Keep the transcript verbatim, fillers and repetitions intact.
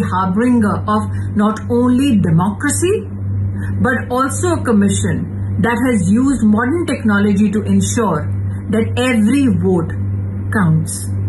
harbinger of not only democracy, but also a commission that has used modern technology to ensure that every vote counts.